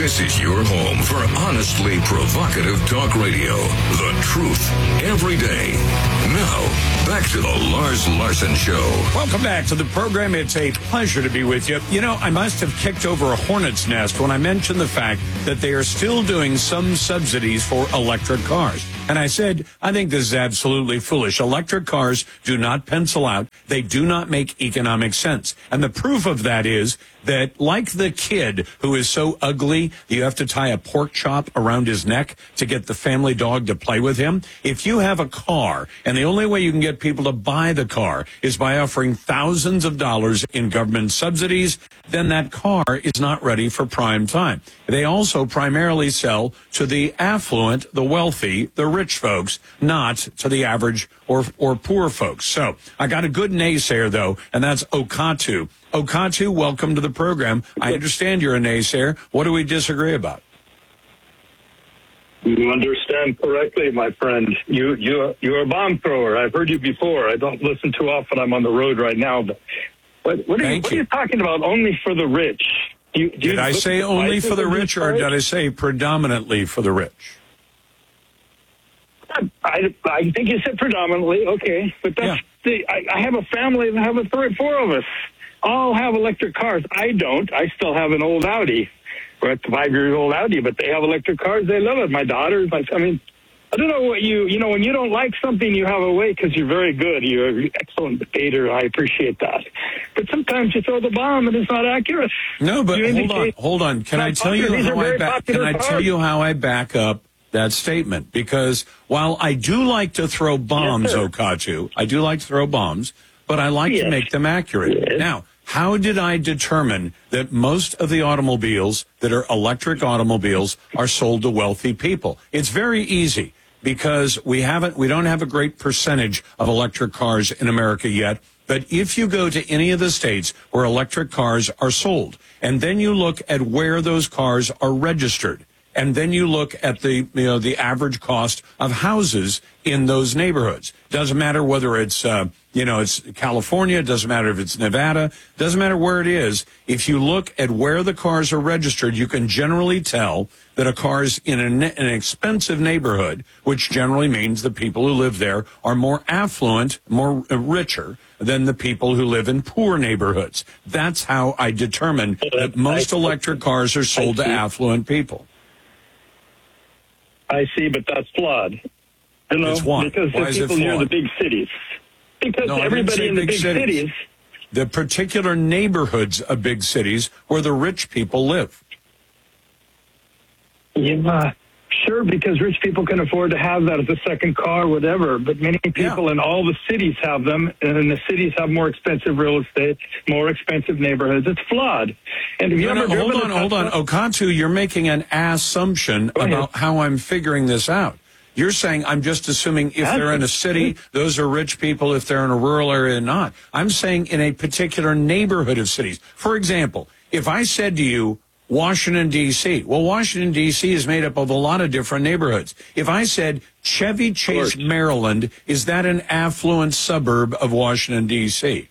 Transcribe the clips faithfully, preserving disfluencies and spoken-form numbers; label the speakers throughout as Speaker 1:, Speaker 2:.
Speaker 1: This is your home for honestly provocative talk radio. The truth every day. Now, back to the Lars Larson Show.
Speaker 2: Welcome back to the program. It's a pleasure to be with you. You know, I must have kicked over a hornet's nest when I mentioned the fact that they are still doing some subsidies for electric cars. And I said, I think this is absolutely foolish. Electric cars do not pencil out. They do not make economic sense. And the proof of that is that, like the kid who is so ugly, you have to tie a pork chop around his neck to get the family dog to play with him. If you have a car, and the only way you can get people to buy the car is by offering thousands of dollars in government subsidies, then that car is not ready for prime time. They also primarily sell to the affluent, the wealthy, the rich folks, not to the average or or poor folks. So I got a good naysayer, though, and that's Okatu. Okatu, welcome to the program. I understand you're a naysayer. What do we disagree about?
Speaker 3: You understand correctly, my friend. You, you, you're a bomb thrower. I've heard you before. I don't listen too often. I'm on the road right now. But what, what, are, you, what are you talking about? Only for the rich? Do you, do
Speaker 2: did
Speaker 3: you
Speaker 2: I say only for the rich, or did I say predominantly for the rich?
Speaker 3: I, I think you said predominantly. Okay, but that's yeah. the. I, I have a family. I have a three or four of us. All have electric cars. I don't. I still have an old Audi. We're at the five-year-old Audi, but they have electric cars. They love it. My daughters. My, I mean, I don't know what you. You know, when you don't like something, you have a way because you're very good. You're an excellent debater. I appreciate that. But sometimes you throw the bomb and it's not accurate.
Speaker 2: No, but hold on, hold on. Can I tell you how I back? Can I tell you how I back up that statement? Because while I do like to throw bombs, yes, Okatu, I do like to throw bombs, but I like yes. to make them accurate. Yes. Now, how did I determine that most of the automobiles that are electric automobiles are sold to wealthy people? It's very easy, because we haven't, we don't have a great percentage of electric cars in America yet. But if you go to any of the states where electric cars are sold, and then you look at where those cars are registered, and then you look at the, you know, the average cost of houses in those neighborhoods. Doesn't matter whether it's, uh, you know, it's California. Doesn't matter if it's Nevada. Doesn't matter where it is. If you look at where the cars are registered, you can generally tell that a car's in an, an expensive neighborhood, which generally means the people who live there are more affluent, more uh, richer than the people who live in poor neighborhoods. That's how I determine that most electric cars are sold to affluent people.
Speaker 3: I see, but that's flawed. You know,
Speaker 2: it's why?
Speaker 3: Because
Speaker 2: why
Speaker 3: the
Speaker 2: is
Speaker 3: people
Speaker 2: it
Speaker 3: near the big cities. Because
Speaker 2: no,
Speaker 3: everybody in the big, big cities. cities.
Speaker 2: The particular neighborhoods of big cities where the rich people live.
Speaker 3: Yeah, sure, because rich people can afford to have that as a second car, whatever. But many people yeah. in all the cities have them, and the cities have more expensive real estate, more expensive neighborhoods. It's flawed. And if you
Speaker 2: no,
Speaker 3: ever
Speaker 2: no, hold on, hold on. Okatu, you're making an assumption about how I'm figuring this out. You're saying I'm just assuming if they're in a city, those are rich people. If they're in a rural area, not. I'm saying in a particular neighborhood of cities. For example, if I said to you, Washington, D C, well, Washington, D C is made up of a lot of different neighborhoods. If I said Chevy Chase, Maryland, is that an affluent suburb of Washington, D C?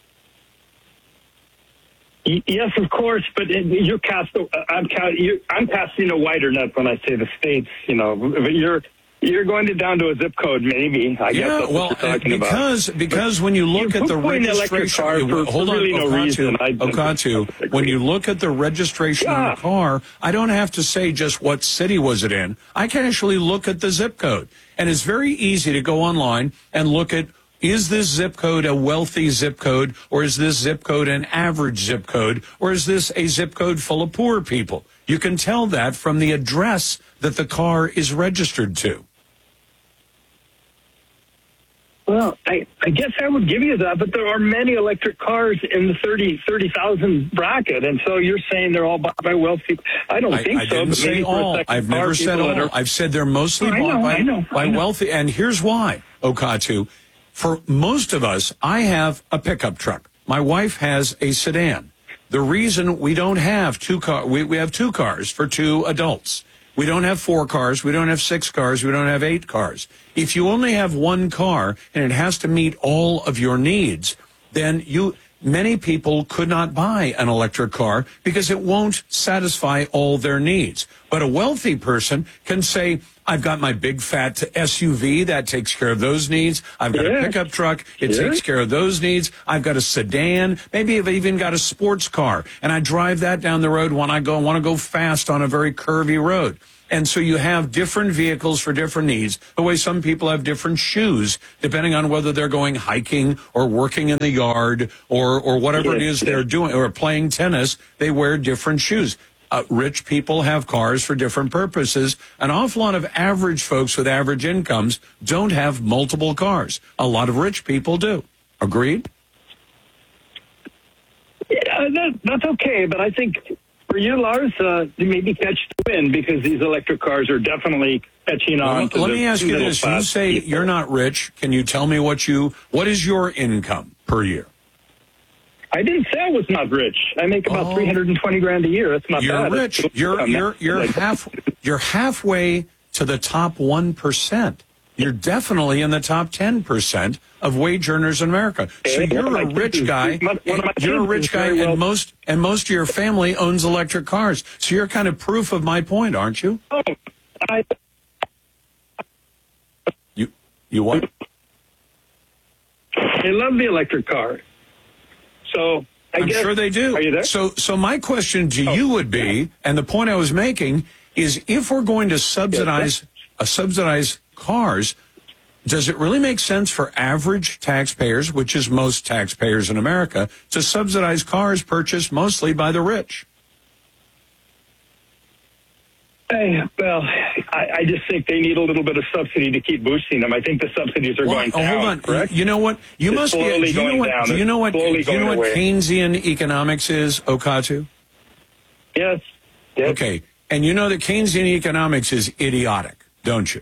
Speaker 3: Yes, of course, but you're cast. I'm, you're, I'm casting a wider net when I say the states. You know, you're you're going to down to a zip code, maybe. I
Speaker 2: yeah,
Speaker 3: guess that's
Speaker 2: well,
Speaker 3: what you're talking
Speaker 2: because
Speaker 3: about.
Speaker 2: because when you look at the registration,
Speaker 3: for,
Speaker 2: hold
Speaker 3: for
Speaker 2: on,
Speaker 3: really no reason,
Speaker 2: Okatu, Okatu, when you look at the registration yeah. of the car, I don't have to say just what city was it in. I can actually look at the zip code, and it's very easy to go online and look at. Is this zip code a wealthy zip code, or is this zip code an average zip code, or is this a zip code full of poor people? You can tell that from the address that the car is registered to.
Speaker 3: Well, I, I guess I would give you that, but there are many electric cars in the thirty thousand bracket, and so you're saying they're all bought by wealthy. I don't
Speaker 2: I,
Speaker 3: think
Speaker 2: I
Speaker 3: so.
Speaker 2: Didn't
Speaker 3: but
Speaker 2: say all. I've never said all. Are, I've said they're mostly
Speaker 3: I
Speaker 2: bought
Speaker 3: know,
Speaker 2: by,
Speaker 3: I know,
Speaker 2: by
Speaker 3: I know.
Speaker 2: wealthy, and here's why, Okatu. For most of us, I have a pickup truck. My wife has a sedan. The reason we don't have two car, we, we have two cars for two adults. We don't have four cars. We don't have six cars. We don't have eight cars. If you only have one car and it has to meet all of your needs, then you many people could not buy an electric car because it won't satisfy all their needs. But a wealthy person can say, I've got my big fat S U V that takes care of those needs. I've got yeah. a pickup truck. It yeah. takes care of those needs. I've got a sedan. Maybe I've even got a sports car. And I drive that down the road when I go want to go fast on a very curvy road. And so you have different vehicles for different needs, the way some people have different shoes, depending on whether they're going hiking or working in the yard or, or whatever it is they're doing, or playing tennis, they wear different shoes. Uh, rich people have cars for different purposes. An awful lot of average folks with average incomes don't have multiple cars. A lot of rich people do. Agreed?
Speaker 3: Yeah, that, that's okay, but I think for you, Lars, uh, you maybe catch the wind because these electric cars are definitely catching on.
Speaker 2: Well,
Speaker 3: to
Speaker 2: let
Speaker 3: the
Speaker 2: me ask you this. You say
Speaker 3: people.
Speaker 2: You're not rich. Can you tell me what you, what is your income per year?
Speaker 3: I didn't say I was not rich. I make about
Speaker 2: oh,
Speaker 3: three hundred twenty grand a year. That's not
Speaker 2: you're
Speaker 3: bad.
Speaker 2: Rich. You're you're you're half you're halfway to the top one percent. You're definitely in the top ten percent of wage earners in America. So you're a rich guy. You're a rich guy, and most and most of your family owns electric cars. So you're kind of proof of my point, aren't you?
Speaker 3: Oh, I.
Speaker 2: You you what?
Speaker 3: They love the electric car. So I
Speaker 2: I'm
Speaker 3: guess,
Speaker 2: sure they do.
Speaker 3: Are you there?
Speaker 2: So, so my question to
Speaker 3: oh,
Speaker 2: you would be,
Speaker 3: yeah.
Speaker 2: and the point I was making is, if we're going to subsidize
Speaker 3: yes,
Speaker 2: uh, subsidize cars, does it really make sense for average taxpayers, which is most taxpayers in America, to subsidize cars purchased mostly by the rich?
Speaker 3: Hey, well, I, I just think they need a little bit of subsidy to keep boosting them. I think the subsidies are
Speaker 2: well,
Speaker 3: going
Speaker 2: oh,
Speaker 3: down.
Speaker 2: Hold on.
Speaker 3: Correct?
Speaker 2: You know what? You
Speaker 3: it's
Speaker 2: must be. Do you know what?
Speaker 3: Down.
Speaker 2: Do you know what? Do you know what
Speaker 3: away.
Speaker 2: Keynesian economics is, Okatu?
Speaker 3: Yes. yes.
Speaker 2: Okay, and you know that Keynesian economics is idiotic, don't you?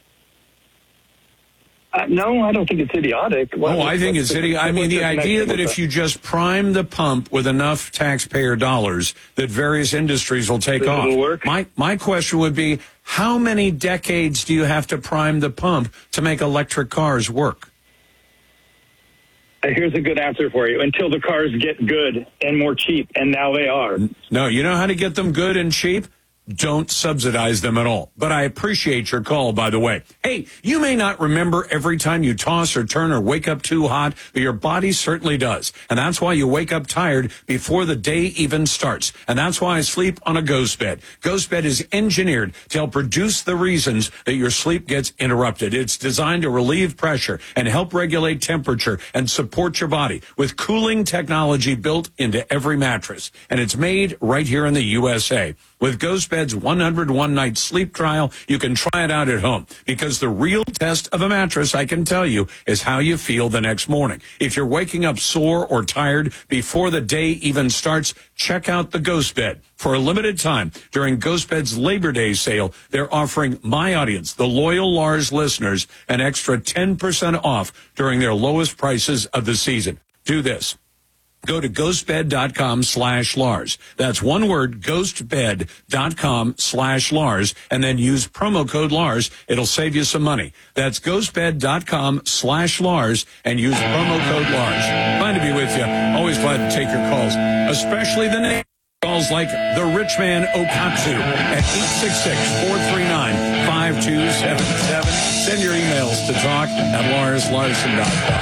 Speaker 3: Uh, no, I don't think it's idiotic. What,
Speaker 2: oh, I think it's idiotic. I mean, the idea that if you just prime the pump with enough taxpayer dollars, that various industries will take off.
Speaker 3: It'll work.
Speaker 2: My my question would be, how many decades do you have to prime the pump to make electric cars work?
Speaker 3: Uh, here's a good answer for you. Until the cars get good and more cheap, and now they are.
Speaker 2: No, you know how to get them good and cheap? Don't subsidize them at all. But I appreciate your call, by the way. Hey, you may not remember every time you toss or turn or wake up too hot, but your body certainly does. And that's why you wake up tired before the day even starts. And that's why I sleep on a Ghost Bed. Ghost Bed is engineered to help reduce the reasons that your sleep gets interrupted. It's designed to relieve pressure and help regulate temperature and support your body with cooling technology built into every mattress. And it's made right here in the U S A. With Ghost Bed's one hundred one night sleep trial, you can try it out at home, because the real test of a mattress, I can tell you, is how you feel the next morning. If you're waking up sore or tired before the day even starts, check out the Ghost Bed. For a limited time, during Ghost Bed's Labor Day sale, they're offering my audience, the loyal Lars listeners, an extra ten percent off during their lowest prices of the season. Do this. Go to ghostbed.com slash Lars. That's one word, ghostbed.com slash Lars, and then use promo code Lars. It'll save you some money. That's ghostbed.com slash Lars, and use promo code Lars. Fine to be with you. Always glad to take your calls, especially the name calls like the Rich Man Okatsu at eight six six, four three nine, five two seven seven. Send your emails to talk at lars larson dot com.